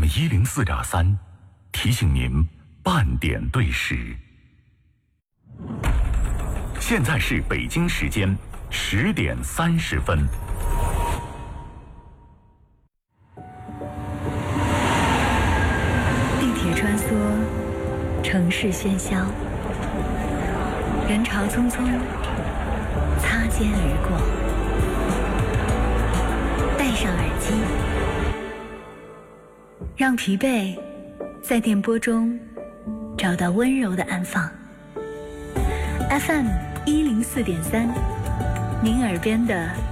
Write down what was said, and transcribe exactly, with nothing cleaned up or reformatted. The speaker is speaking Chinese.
一零四点三，提醒您半点对时。现在是北京时间十点三十分。 地铁穿梭，城市喧嚣，人潮匆匆，擦肩而过。戴上耳机，让疲惫在电波中找到温柔的安放。F M 一零四点三，您耳边的